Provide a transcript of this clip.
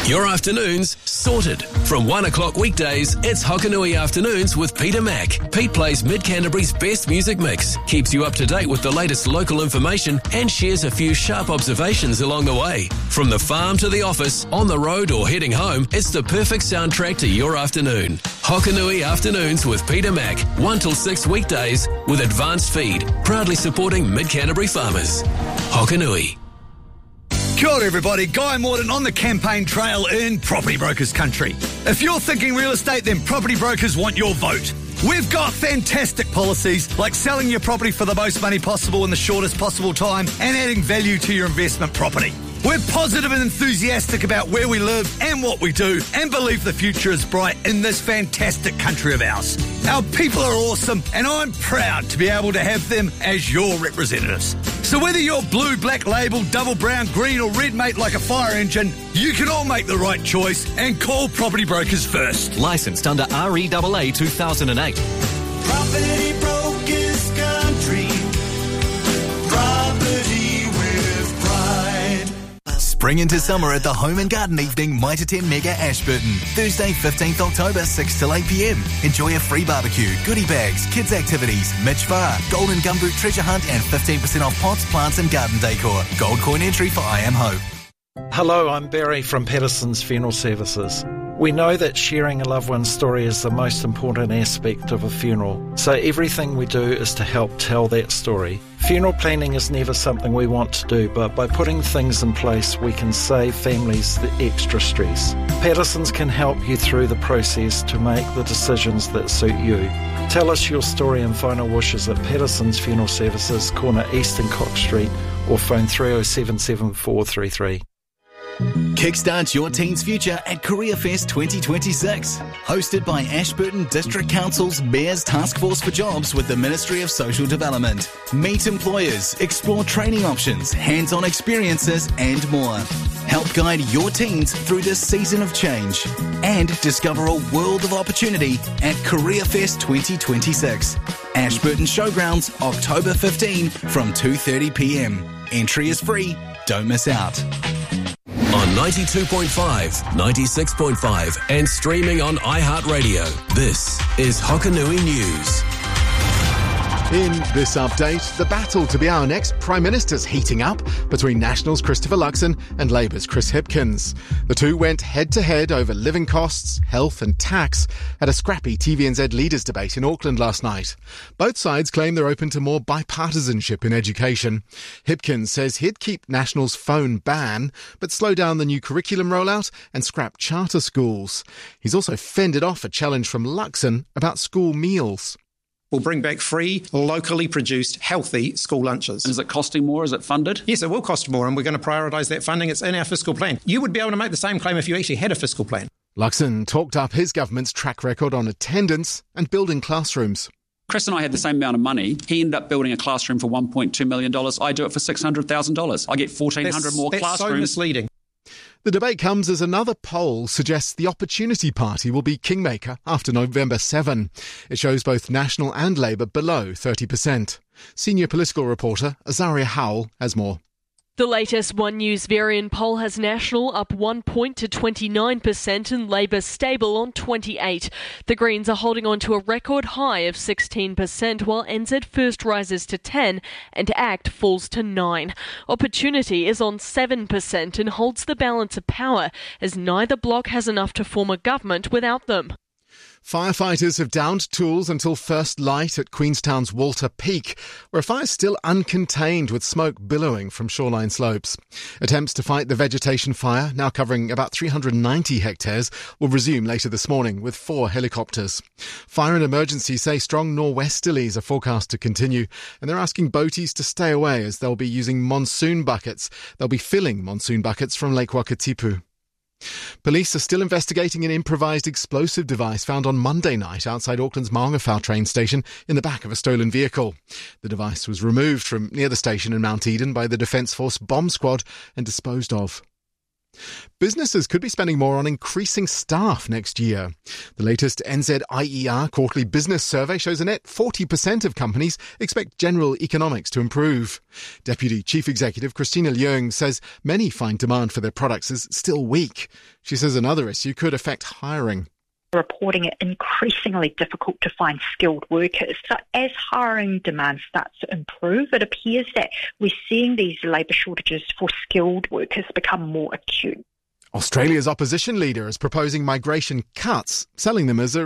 Your afternoons sorted. From 1 o'clock weekdays, it's Hokanui Afternoons with Peter Mack. Pete plays Mid-Canterbury's best music mix, keeps you up to date with the latest local information, and shares a few sharp observations along the way. From the farm to the office, on the road or heading home, it's the perfect soundtrack to your afternoon. Hokanui Afternoons with Peter Mack, 1 till 6 weekdays with Advanced Feed, proudly supporting Mid-Canterbury farmers. Hokanui. Kia ora everybody, Guy Morden on the campaign trail in Property Brokers Country. If you're thinking real estate, then Property Brokers want your vote. We've got fantastic policies like selling your property for the most money possible in the shortest possible time and adding value to your investment property. We're positive and enthusiastic about where we live and what we do and believe the future is bright in this fantastic country of ours. Our people are awesome and I'm proud to be able to have them as your representatives. So whether you're blue, black label, double brown, green or red mate like a fire engine, you can all make the right choice and call Property Brokers first. Licensed under REAA 2008. Property Brokers Country. Property with pride. Spring into summer at the Home and Garden Evening Mitre 10 Mega Ashburton. Thursday, 15th October, 6 till 8 p.m. Enjoy a free barbecue, goodie bags, kids activities, Mitch Farr, Golden Gumboot treasure hunt and 15% off pots, plants and garden decor. Gold coin entry for I Am Hope. Hello, I'm Barry from Patterson's Funeral Services. We know that sharing a loved one's story is the most important aspect of a funeral, so everything we do is to help tell that story. Funeral planning is never something we want to do, but by putting things in place, we can save families the extra stress. Patterson's can help you through the process to make the decisions that suit you. Tell us your story and final wishes at Patterson's Funeral Services, corner East and Cox Street, or phone 307 7433. Kickstart your teen's future at Career Fest 2026. Hosted by Ashburton District Council's Mayor's Task Force for Jobs with the Ministry of Social Development. Meet employers, explore training options, hands-on experiences and more. Help guide your teens through this season of change and discover a world of opportunity at Career Fest 2026. Ashburton Showgrounds, October 15 from 2:30 p.m. Entry is free. Don't miss out. On 92.5, 96.5 and streaming on iHeartRadio. This is Hokanui News. In this update, the battle to be our next Prime Minister's heating up between National's Christopher Luxon and Labour's Chris Hipkins. The two went head-to-head over living costs, health and tax at a scrappy TVNZ leaders debate in Auckland last night. Both sides claim they're open to more bipartisanship in education. Hipkins says he'd keep National's phone ban, but slow down the new curriculum rollout and scrap charter schools. He's also fended off a challenge from Luxon about school meals. We'll bring back free, locally produced, healthy school lunches. Is it costing more? Is it funded? Yes, it will cost more, and we're going to prioritise that funding. It's in our fiscal plan. You would be able to make the same claim if you actually had a fiscal plan. Luxon talked up his government's track record on attendance and building classrooms. Chris and I had the same amount of money. He ended up building a classroom for $1.2 million. I do it for $600,000. I get 1,400 more classrooms. That's so misleading. The debate comes as another poll suggests the Opportunity Party will be kingmaker after November 7. It shows both National and Labour below 30%. Senior political reporter Azaria Howell has more. The latest One News Varian poll has National up 1 point to 29% and Labour stable on 28%. The Greens are holding on to a record high of 16%, while NZ First rises to 10% and ACT falls to 9%. Opportunity is on 7% and holds the balance of power, as neither bloc has enough to form a government without them. Firefighters have downed tools until first light at Queenstown's Walter Peak, where a fire is still uncontained with smoke billowing from shoreline slopes. Attempts to fight the vegetation fire, now covering about 390 hectares, will resume later this morning with 4 helicopters. Fire and Emergency say strong nor'westerlies are forecast to continue, and they're asking boaties to stay away as they'll be using monsoon buckets. They'll be filling monsoon buckets from Lake Wakatipu. Police are still investigating an improvised explosive device found on Monday night outside Auckland's Maungawhau train station in the back of a stolen vehicle. The device was removed from near the station in Mount Eden by the Defence Force bomb squad and disposed of. Businesses could be spending more on increasing staff next year. The latest NZIER quarterly business survey shows a net 40% of companies expect general economics to improve. Deputy Chief Executive Christina Leung says many find demand for their products is still weak. She says another issue could affect hiring. Reporting it increasingly difficult to find skilled workers. So as hiring demand starts to improve, it appears that we're seeing these labour shortages for skilled workers become more acute. Australia's opposition leader is proposing migration cuts, selling them as a